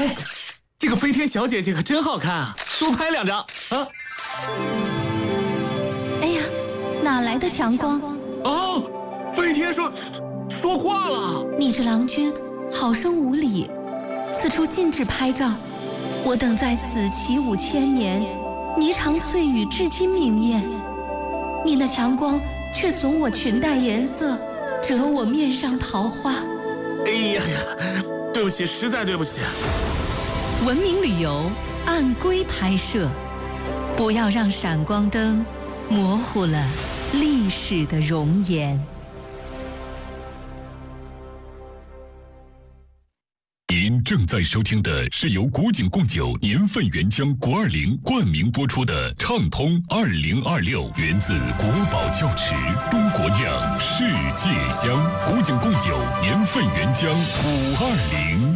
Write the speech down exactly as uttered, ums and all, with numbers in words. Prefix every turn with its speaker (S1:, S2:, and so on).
S1: 哎，这个飞天小姐姐可真好看啊，多拍两张啊！
S2: 哎呀，哪来的强光？
S1: 哦，飞天说说话了。
S2: 你这郎君好生无礼，此处禁止拍照。我等在此起舞千年，霓裳翠羽至今明艳。你那强光却损我裙带颜色，折我面上桃花。
S1: 哎呀呀，对不起，实在对不起。
S2: 文明旅游按规拍摄，不要让闪光灯模糊了历史的容颜。
S3: 您正在收听的是由古井贡酒年份原浆国二零冠名播出的畅通二零二六，源自国宝窖池，中国酿，世界香。古井贡酒年份原浆五二零。